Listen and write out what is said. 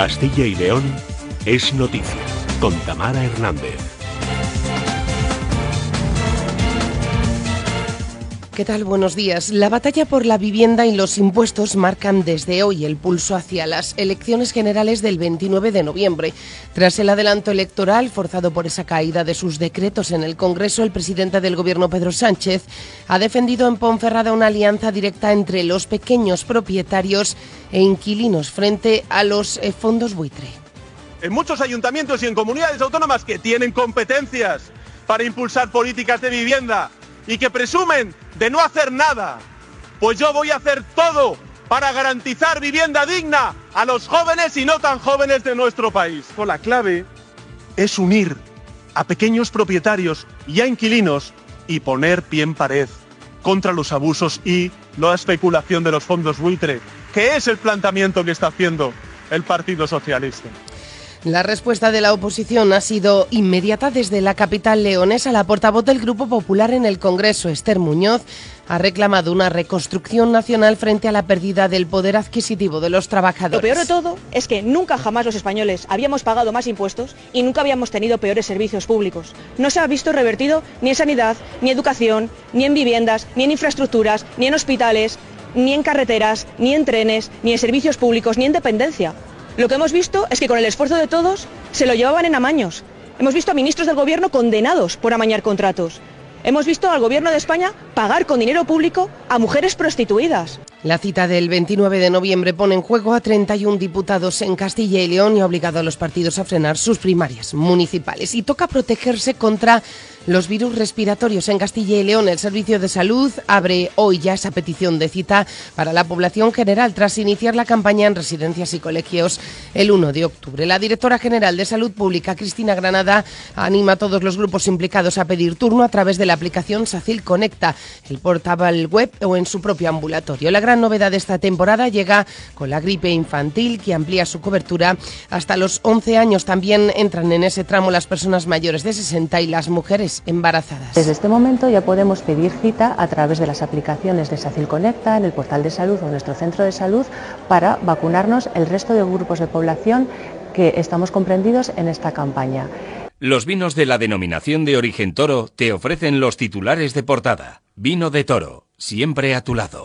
Castilla y León es noticia, con Tamara Hernández. ¿Qué tal? Buenos días. La batalla por la vivienda y los impuestos marcan desde hoy el pulso hacia las elecciones generales del 29 de noviembre. Tras el adelanto electoral, forzado por esa caída de sus decretos en el Congreso, el presidente del Gobierno, Pedro Sánchez, ha defendido en Ponferrada una alianza directa entre los pequeños propietarios e inquilinos frente a los fondos buitre. En muchos ayuntamientos y en comunidades autónomas que tienen competencias para impulsar políticas de vivienda y que presumen de no hacer nada, pues yo voy a hacer todo para garantizar vivienda digna a los jóvenes y no tan jóvenes de nuestro país. La clave es unir a pequeños propietarios y a inquilinos y poner pie en pared contra los abusos y la especulación de los fondos buitre, que es el planteamiento que está haciendo el Partido Socialista. La respuesta de la oposición ha sido inmediata. Desde la capital leonesa, la portavoz del Grupo Popular en el Congreso, Esther Muñoz, ha reclamado una reconstrucción nacional frente a la pérdida del poder adquisitivo de los trabajadores. Lo peor de todo es que nunca jamás los españoles habíamos pagado más impuestos y nunca habíamos tenido peores servicios públicos. No se ha visto revertido ni en sanidad, ni en educación, ni en viviendas, ni en infraestructuras, ni en hospitales, ni en carreteras, ni en trenes, ni en servicios públicos, ni en dependencia. Lo que hemos visto es que con el esfuerzo de todos se lo llevaban en amaños. Hemos visto a ministros del Gobierno condenados por amañar contratos. Hemos visto al Gobierno de España pagar con dinero público a mujeres prostituidas. La cita del 29 de noviembre pone en juego a 31 diputados en Castilla y León y ha obligado a los partidos a frenar sus primarias municipales. Y toca protegerse contra los virus respiratorios. En Castilla y León, el Servicio de Salud abre hoy ya esa petición de cita para la población general tras iniciar la campaña en residencias y colegios el 1 de octubre. La directora general de Salud Pública, Cristina Granada, anima a todos los grupos implicados a pedir turno a través de la aplicación SACIL Conecta, el portal web o en su propio ambulatorio. La gran novedad de esta temporada llega con la gripe infantil, que amplía su cobertura hasta los 11 años. También entran en ese tramo las personas mayores de 60 y las mujeres embarazadas. Desde este momento ya podemos pedir cita a través de las aplicaciones de SACIL Conecta, en el portal de salud o en nuestro centro de salud para vacunarnos el resto de grupos de población que estamos comprendidos en esta campaña. Los vinos de la denominación de origen Toro te ofrecen los titulares de portada. Vino de Toro, siempre a tu lado.